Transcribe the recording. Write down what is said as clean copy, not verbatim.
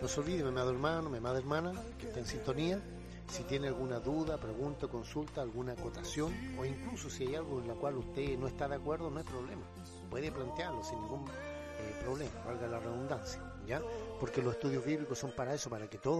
se olvide, mi amado hermano, mi amada hermana, que está en sintonía, si tiene alguna duda, pregunta, consulta, alguna acotación, o incluso si hay algo en la cual usted no está de acuerdo, no hay problema. Puede plantearlo sin ningún problema, valga la redundancia, ¿ya? Porque los estudios bíblicos son para eso, para que todos